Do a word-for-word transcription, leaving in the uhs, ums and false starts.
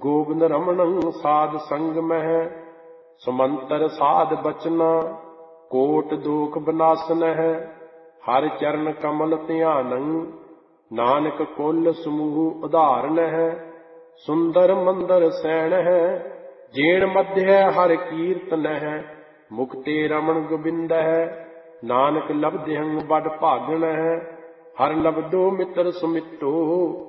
ਗੋਬਿੰਦ ਰਮਣੰ ਸਾਧ ਸੰਗ ਮਹਿ, ਸੁਮੰਤਰ ਸਾਧ ਬਚਨਾ ਕੋਟ ਦੋਖ ਬਨਾਸਨ ਹੈ। ਹਰਿ ਚਰਨ ਕਮਲ ਧਿਆਨੰ ਨਾਨਕ ਕੁਲ ਸਮੂਹ ਉਧਾਰਨ ਹੈ। ਸੁੰਦਰ ਮੰਦਰ ਸੈਣ ਹੈ ਜੇਣ ਮਧਿਐ ਹਰਿ ਕੀਰਤਨ ਹੈ। ਮੁਕਤੇ ਰਮਣ ਗੋਬਿੰਦ ਹੈ ਨਾਨਕ ਲਬਧਿਅੰ ਬੜ ਭਾਗਣ ਹੈ। ਹਰਿ ਲਬਦੋ ਮਿੱਤਰ ਸੁਮਿੱਤੋ